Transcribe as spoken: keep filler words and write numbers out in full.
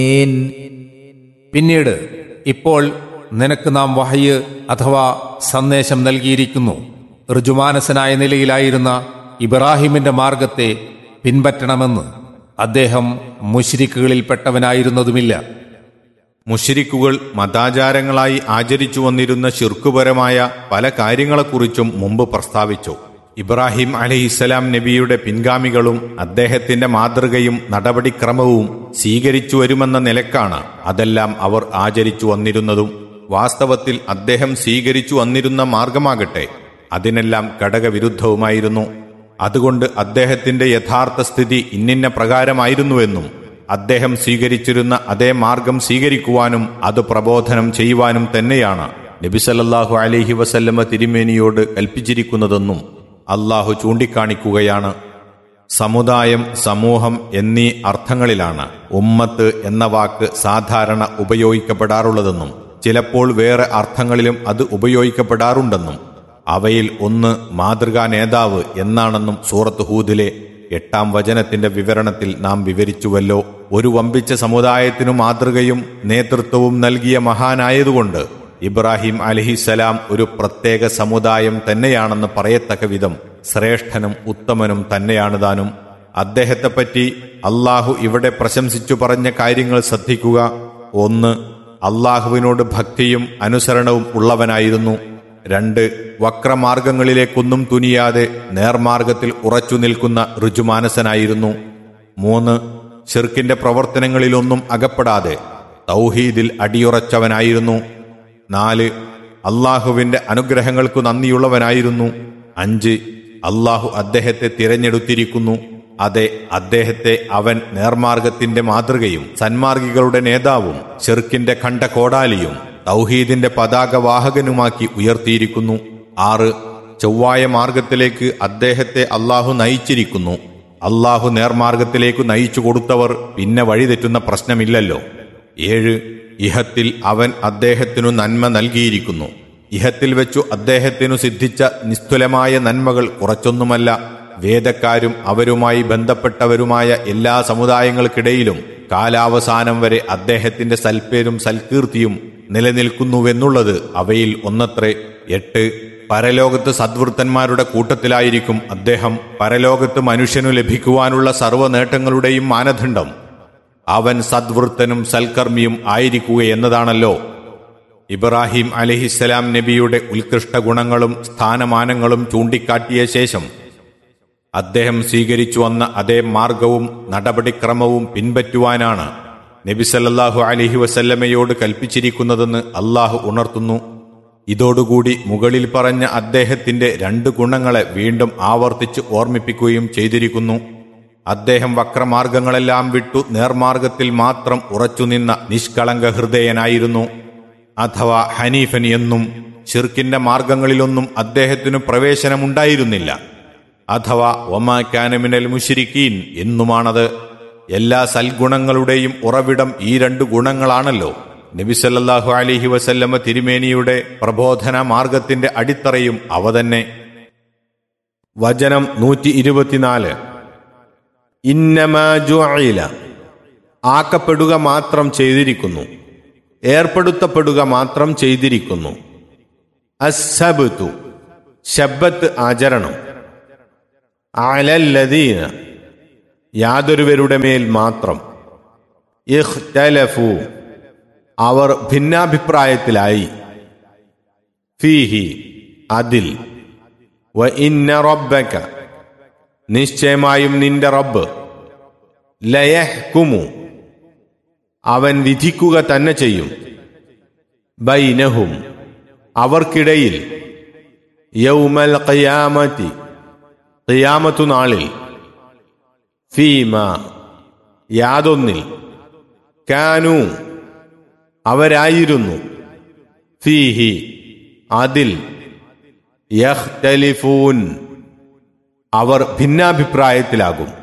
പിന്നീട് ഇപ്പോൾ നിനക്ക് നാം വഹയ്യ് അഥവാ സന്ദേശം നൽകിയിരിക്കുന്നു. ഋജുമാനസനായ നിലയിലായിരുന്ന ഇബ്രാഹിമിന്റെ മാർഗത്തെ പിൻപറ്റണമെന്ന്. അദ്ദേഹം മുശ്രിക്കുകളിൽപ്പെട്ടവനായിരുന്നതുമില്ല. മുശ്രിക്കുകൾ മതാചാരങ്ങളായി ആചരിച്ചു വന്നിരുന്ന ശിർക്കുപരമായ പല കാര്യങ്ങളെക്കുറിച്ചും മുമ്പ് പ്രസ്താവിച്ചു. ഇബ്രാഹിം അലൈഹിസ്സലാം നബിയുടെ പിൻഗാമികളും അദ്ദേഹത്തിന്റെ മാതൃകയും നടപടിക്രമവും സ്വീകരിച്ചു വരുമെന്ന നിലക്കാണ് അതെല്ലാം അവർ ആചരിച്ചു വന്നിരുന്നതും. വാസ്തവത്തിൽ അദ്ദേഹം സ്വീകരിച്ചു വന്നിരുന്ന മാർഗമാകട്ടെ അതിനെല്ലാം ഘടകവിരുദ്ധവുമായിരുന്നു. അതുകൊണ്ട് അദ്ദേഹത്തിന്റെ യഥാർത്ഥ സ്ഥിതി ഇന്നിന്ന പ്രകാരമായിരുന്നുവെന്നും അദ്ദേഹം സ്വീകരിച്ചിരുന്ന അതേ മാർഗം സ്വീകരിക്കുവാനും അത് പ്രബോധനം ചെയ്യുവാനും തന്നെയാണ് നബി സല്ലല്ലാഹു അലൈഹി വസല്ലമ തിരുമേനിയോട് കൽപ്പിച്ചിരിക്കുന്നതെന്നും അള്ളാഹു ചൂണ്ടിക്കാണിക്കുകയാണ്. സമുദായം, സമൂഹം എന്നീ അർത്ഥങ്ങളിലാണ് ഉമ്മത്ത് എന്ന വാക്ക് സാധാരണ ഉപയോഗിക്കപ്പെടാറുള്ളതെന്നും ചിലപ്പോൾ വേറെ അർത്ഥങ്ങളിലും അത് ഉപയോഗിക്കപ്പെടാറുണ്ടെന്നും അവയിൽ ഒന്ന് മാതൃകാ നേതാവ് എന്നാണെന്നും സൂറത്ത് ഹൂദിലെ എട്ടാം വചനത്തിന്റെ വിവരണത്തിൽ നാം വിവരിച്ചുവല്ലോ. ഒരു വമ്പിച്ച സമുദായത്തിനു മാതൃകയും നേതൃത്വവും നൽകിയ മഹാനായതുകൊണ്ട് ഇബ്രാഹിം അലൈഹിസ്സലാം ഒരു പ്രത്യേക സമുദായം തന്നെയാണെന്ന് പറയത്തക്ക വിധം ശ്രേഷ്ഠനും ഉത്തമനും തന്നെയാണ് താനും. അദ്ദേഹത്തെപ്പറ്റി അള്ളാഹു ഇവിടെ പ്രശംസിച്ചു പറഞ്ഞ കാര്യങ്ങൾ ശ്രദ്ധിക്കുക. ഒന്ന്, അള്ളാഹുവിനോട് ഭക്തിയും അനുസരണവും ഉള്ളവനായിരുന്നു. രണ്ട്, വക്രമാർഗങ്ങളിലേക്കൊന്നും തുനിയാതെ നേർമാർഗത്തിൽ ഉറച്ചു നിൽക്കുന്ന ഋജുമാനസനായിരുന്നു. മൂന്ന്, ശിർക്കിന്റെ പ്രവർത്തനങ്ങളിലൊന്നും അകപ്പെടാതെ തൗഹീദിൽ അടിയുറച്ചവനായിരുന്നു. നാല്, അള്ളാഹുവിന്റെ അനുഗ്രഹങ്ങൾക്കു നന്ദിയുള്ളവനായിരുന്നു. അഞ്ച്, അള്ളാഹു അദ്ദേഹത്തെ തിരഞ്ഞെടുത്തിരിക്കുന്നു. അതെ, അദ്ദേഹത്തെ അവൻ നേർമാർഗത്തിന്റെ മാതൃകയും സന്മാർഗികളുടെ നേതാവും ശിർക്കിന്റെ ഖണ്ഡകോടാലിയും തൗഹീദിന്റെ പതാകവാഹകനുമാക്കി ഉയർത്തിയിരിക്കുന്നു. ആറ്, ചൊവ്വായ മാർഗത്തിലേക്ക് അദ്ദേഹത്തെ അള്ളാഹു നയിച്ചിരിക്കുന്നു. അള്ളാഹു നേർമാർഗത്തിലേക്ക് നയിച്ചു കൊടുത്തവർ പിന്നെ വഴിതെറ്റുന്ന പ്രശ്നമില്ലല്ലോ. ഏഴ്, ഇഹത്തിൽ അവൻ അദ്ദേഹത്തിനു നന്മ നൽകിയിരിക്കുന്നു. ഇഹത്തിൽ വെച്ചു അദ്ദേഹത്തിനു സിദ്ധിച്ച നിസ്തുലമായ നന്മകൾ കുറച്ചൊന്നുമല്ല. വേദക്കാരും അവരുമായി ബന്ധപ്പെട്ടവരുമായ എല്ലാ സമുദായങ്ങൾക്കിടയിലും കാലാവസാനം വരെ അദ്ദേഹത്തിന്റെ സൽപ്പേരും സൽകീർത്തിയും നിലനിൽക്കുന്നുവെന്നുള്ളത് അവയിൽ ഒന്നത്രേ. എട്ട്, പരലോകത്ത് സദ്വൃത്തന്മാരുടെ കൂട്ടത്തിലായിരിക്കും അദ്ദേഹം. പരലോകത്ത് മനുഷ്യനു ലഭിക്കുവാനുള്ള സർവ്വ നേട്ടങ്ങളുടെയും മാനദണ്ഡം അവൻ സദ്വൃത്തനും സൽക്കർമ്മിയും ആയിരിക്കുക എന്നതാണല്ലോ. ഇബ്രാഹിം അലൈഹിസ്സലാം നബിയുടെ ഉത്കൃഷ്ട ഗുണങ്ങളും സ്ഥാനമാനങ്ങളും ചൂണ്ടിക്കാട്ടിയ ശേഷം അദ്ദേഹം സ്വീകരിച്ചു വന്ന അതേ മാർഗവും നടപടിക്രമവും പിൻപറ്റുവാനാണ് നബി സല്ലല്ലാഹു അലൈഹി വസല്ലമയോട് കൽപ്പിച്ചിരിക്കുന്നതെന്ന് അള്ളാഹു ഉണർത്തുന്നു. ഇതോടുകൂടി മുകളിൽ പറഞ്ഞ അദ്ദേഹത്തിന്റെ രണ്ട് ഗുണങ്ങളെ വീണ്ടും ആവർത്തിച്ച് ഓർമ്മിപ്പിക്കുകയും ചെയ്തിരിക്കുന്നു. അദ്ദേഹം വക്രമാർഗങ്ങളെല്ലാം വിട്ടു നേർമാർഗത്തിൽ മാത്രം ഉറച്ചുനിന്ന നിഷ്കളങ്ക ഹൃദയനായിരുന്നു, അഥവാ ഹനീഫൻ എന്നും. ശിർക്കിന്റെ മാർഗങ്ങളിലൊന്നും അദ്ദേഹത്തിനു പ്രവേശനമുണ്ടായിരുന്നില്ല, അഥവാ വമാ കാന മിനൽ മുശ്രിക്കീൻ എന്നുമാണത്. എല്ലാ സൽഗുണങ്ങളുടെയും ഉറവിടം ഈ രണ്ട് ഗുണങ്ങളാണല്ലോ. നബി സല്ലല്ലാഹു അലൈഹി വസല്ലമ തിരുമേനിയുടെ പ്രബോധന മാർഗത്തിന്റെ അടിത്തറയും അവ തന്നെ. വചനം നൂറ്റി ഇരുപത്തിനാല്. ഇന്നമാ ജുഇല, ആക്കപ്പെടുക മാത്രം ചെയ്തിരിക്കുന്നു, ഏർപ്പെടുത്തപ്പെടുക മാത്രം ചെയ്തിരിക്കുന്നു. അസ്സബ്തു, ശബ്ബത്ത് ആചരണം. അലല്ലദീന, യാതൊരുവരുടെ മേൽ മാത്രം. ഇഖ്തലഫു, അവർ ഭിന്നാഭിപ്രായത്തിലായി. ഫീഹി, അതിൽ. വ ഇന്ന റബ്ബക, നിശ്ചയമായും നിന്റെ റബ്ബ്. ലയഹ്കുമു, അവൻ വിധിക്കുക തന്നെ ചെയ്യും. ബൈനഹും, അവർക്കിടയിൽ. യൗമൽ ഖിയാമത്തി, ഖിയാമത്തു നാളിൽ. ഫീമ, യാതൊന്നിൽ. കാനു, അവരായിരുന്നു. ഫീഹി, അതിൽ. യഖ്തലിഫൂൻ, അവർ ഭിന്നാഭിപ്രായത്തിലാകും.